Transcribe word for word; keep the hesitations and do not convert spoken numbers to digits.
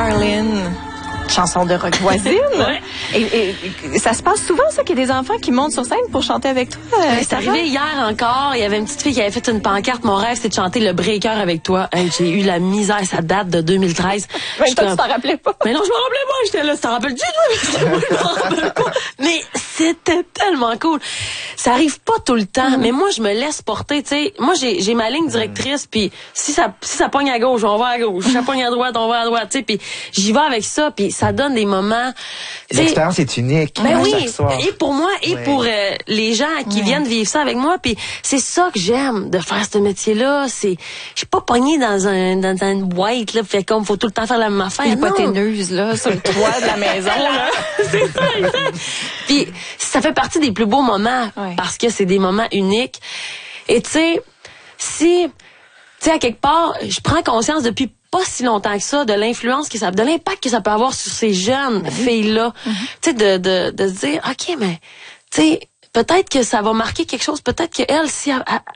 Darlene. Chanson de rock voisine. Ouais. et, et, et ça se passe souvent, ça, qu'il y a des enfants qui montent sur scène pour chanter avec toi. Euh, c'est arrivé hier encore. Il y avait une petite fille qui avait fait une pancarte. Mon rêve, c'est de chanter le breaker avec toi. Hey, j'ai eu la misère. Ça date de deux mille treize. Mais toi, tu t'en rappelais pas. Mais non, je m'en rappelais pas. J'étais là, tu t'en rappelles-tu? Je m'en rappelle pas. Mais c'était tellement cool. Ça arrive pas tout le temps, mm. mais moi, je me laisse porter, tu sais. Moi, j'ai, j'ai ma ligne directrice, puis si ça, si ça pogne à gauche, on va à gauche. Si ça pogne à droite, on va à droite, tu sais. Puis j'y vais avec ça, puis ça donne des moments. L'expérience est unique. Ben oui, chaque soir. et pour moi, et ouais. pour euh, les gens qui ouais. viennent vivre ça avec moi, puis c'est ça que j'aime de faire ce métier-là. C'est, je suis pas pognée dans un dans une boîte là, fait comme faut tout le temps faire la même affaire. Hypoténeuse là, sur le toit de la maison là. C'est ça, exact. Puis ça fait partie des plus beaux moments ouais. parce que c'est des moments uniques. Et tu sais, si, tu sais, à quelque part, je prends conscience depuis pas si longtemps que ça de l'influence que ça, de l'impact que ça peut avoir sur ces jeunes mm-hmm. filles-là. Mm-hmm. Tu sais, de, de, de se dire, OK, mais, tu sais, peut-être que ça va marquer quelque chose. Peut-être qu'elle, si elle,